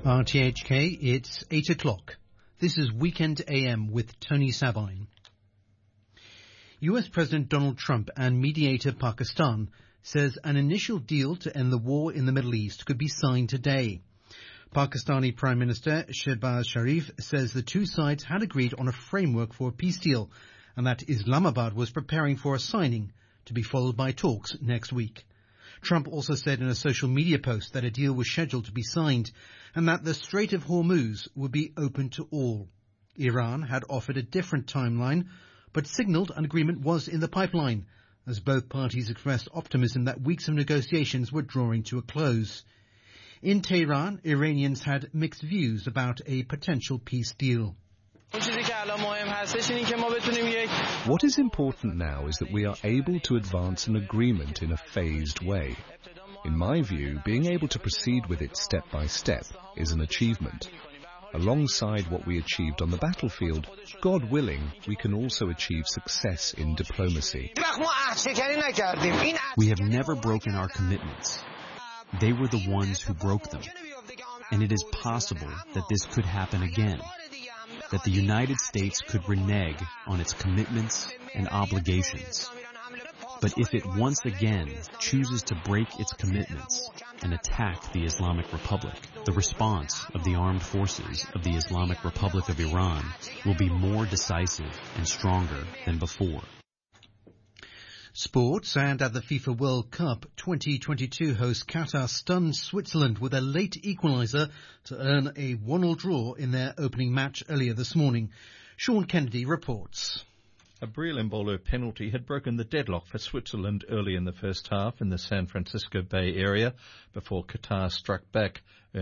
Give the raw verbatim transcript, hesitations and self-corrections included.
R T H K, it's eight o'clock. This is Weekend A M with Tony Sabine. U S President Donald Trump and mediator Pakistan says an initial deal to end the war in the Middle East could be signed today. Pakistani Prime Minister Shehbaz Sharif says the two sides had agreed on a framework for a peace deal and that Islamabad was preparing for a signing to be followed by talks next week. Trump also said in a social media post that a deal was scheduled to be signed and that the Strait of Hormuz would be open to all. Iran had offered a different timeline, but signalled an agreement was in the pipeline, as both parties expressed optimism that weeks of negotiations were drawing to a close. In Tehran, Iranians had mixed views about a potential peace deal. What is important now is that we are able to advance an agreement in a phased way. In my view, being able to proceed with it step by step is an achievement. Alongside what we achieved on the battlefield, God willing, we can also achieve success in diplomacy. We have never broken our commitments. They were the ones who broke them. And it is possible that this could happen again, that the United States could renege on its commitments and obligations. But if it once again chooses to break its commitments and attack the Islamic Republic, the response of the armed forces of the Islamic Republic of Iran will be more decisive and stronger than before. Sports, and at the FIFA World Cup twenty twenty-two host Qatar stunned Switzerland with a late equaliser to earn a one all draw in their opening match earlier this morning. Sean Kennedy reports. A Breel Embolo penalty had broken the deadlock for Switzerland early in the first half in the San Francisco Bay Area before Qatar struck back,